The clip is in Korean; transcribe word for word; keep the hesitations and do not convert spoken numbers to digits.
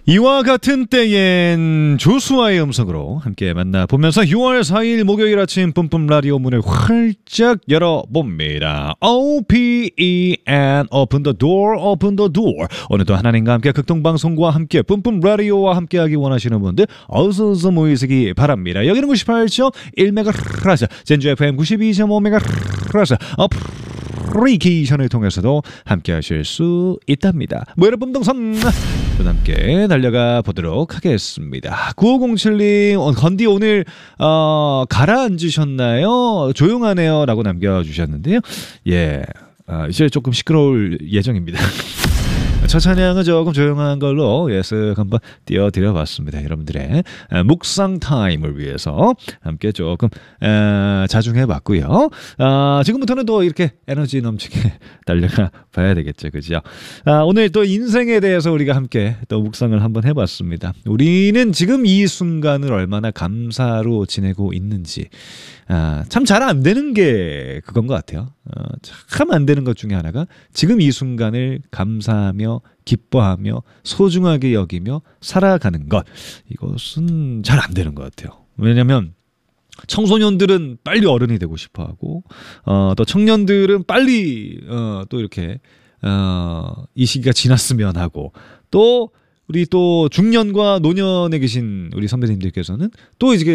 이와 같은 때엔 조수아의 음성으로 함께 만나보면서 유월 사일 목요일 아침 뿜뿜 라디오 문을 활짝 열어봅니다. 오피이엔 Open the door, open the door. 오늘도 하나님과 함께 극동방송과 함께 뿜뿜 라디오와 함께하기 원하시는 분들 어서서 모이시기 바랍니다. 여기는 구십팔 점 일 메가헤르츠 젠주 에프엠 구십이 점 오 메가헤르츠 어플리케이션을 통해서도 함께하실 수 있답니다. 모여라 뿜동선 함께 달려가 보도록 하겠습니다. 구오공칠님 건디 오늘 어, 가라앉으셨나요? 조용하네요 라고 남겨주셨는데요. 예, 어, 이제 조금 시끄러울 예정입니다. 첫 찬양은 조금 조용한 걸로 예스 한번 띄워드려봤습니다. 여러분들의 묵상 타임을 위해서 함께 조금 에, 자중해봤고요. 아, 지금부터는 또 이렇게 에너지 넘치게 달려가 봐야 되겠죠. 그죠? 아, 오늘 또 인생에 대해서 우리가 함께 또 묵상을 한번 해봤습니다. 우리는 지금 이 순간을 얼마나 감사로 지내고 있는지 아, 참 잘 안 되는 게 그건 것 같아요. 어, 참 안 되는 것 중에 하나가 지금 이 순간을 감사하며 기뻐하며 소중하게 여기며 살아가는 것, 이것은 잘 안 되는 것 같아요. 왜냐하면 청소년들은 빨리 어른이 되고 싶어하고 어, 또 청년들은 빨리 어, 또 이렇게 어, 이 시기가 지났으면 하고 또 우리 또 중년과 노년에 계신 우리 선배님들께서는 또 이제